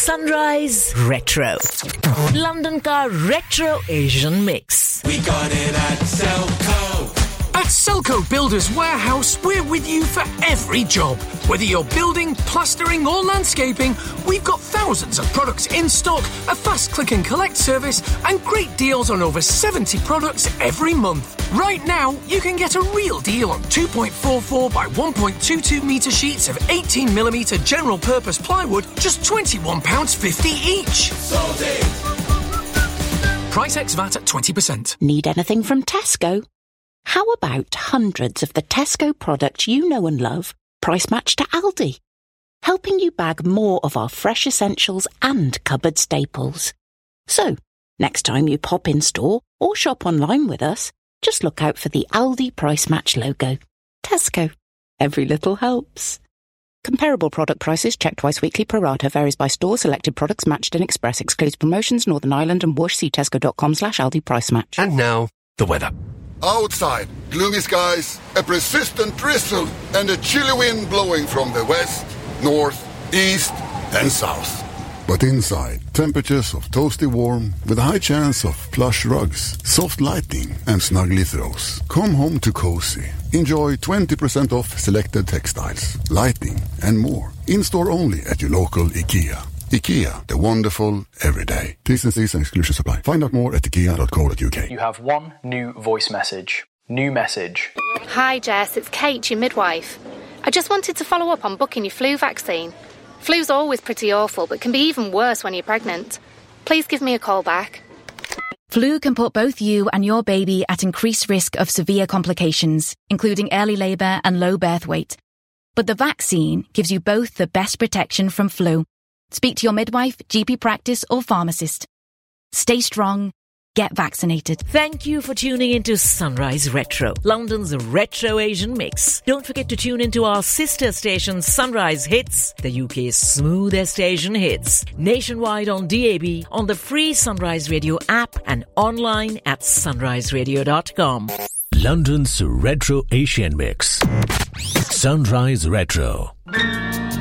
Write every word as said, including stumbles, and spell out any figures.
Sunrise Retro. London ka Retro Asian mix. We got it at Selco. At Selco Builders Warehouse, we're with you for every job. Whether you're building, plastering or landscaping, we've got thousands of products in stock, a fast click and collect service and great deals on over seventy products every month. Right now, you can get a real deal on two point four four by one point two two metre sheets of eighteen millimetre general purpose plywood, just twenty-one pounds fifty each. Sold it. Price ex V A T at twenty percent. Need anything from Tesco? How about hundreds of the Tesco products you know and love, price matched to Aldi? Helping you bag more of our fresh essentials and cupboard staples. So, next time you pop in store or shop online with us, just look out for the Aldi Price Match logo. Tesco. Every little helps. Comparable product prices checked twice weekly pro rata varies by store. Selected products matched in Express. Excludes promotions Northern Ireland and Whoosh. See tesco.com slash Aldi Price Match. And now, the weather. Outside, gloomy skies, a persistent drizzle, and a chilly wind blowing from the west, north, east, and south. But inside, temperatures of toasty warm with a high chance of plush rugs, soft lighting, and snuggly throws. Come home to cozy. Enjoy twenty percent off selected textiles, lighting, and more. In-store only at your local IKEA. IKEA, the wonderful everyday. T's and C's and exclusions apply. Find out more at ikea dot co dot uk. You have one new voice message. New message. Hi Jess, it's Kate, your midwife. I just wanted to follow up on booking your flu vaccine. Flu's always pretty awful, but can be even worse when you're pregnant. Please give me a call back. Flu can put both you and your baby at increased risk of severe complications, including early labour and low birth weight. But the vaccine gives you both the best protection from flu. Speak to your midwife, G P practice or pharmacist. Stay strong. Get vaccinated. Thank you for tuning into Sunrise Retro, London's Retro Asian mix. Don't forget to tune into our sister station Sunrise Hits, the U K's smoothest Asian hits. Nationwide on D A B, on the free Sunrise Radio app and online at sunrise radio dot com. London's Retro Asian mix. Sunrise Retro.